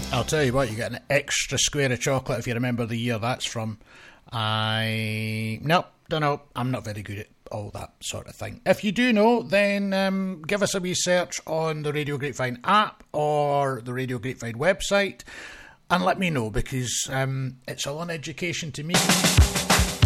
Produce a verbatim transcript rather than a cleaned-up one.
I'll tell you what, you get an extra square of chocolate if you remember the year that's from. I... Nope, don't know. I'm not very good at all that sort of thing. If you do know, then um, give us a wee search on the Radio Grapevine app or the Radio Grapevine website and let me know, because um, it's all an education to me.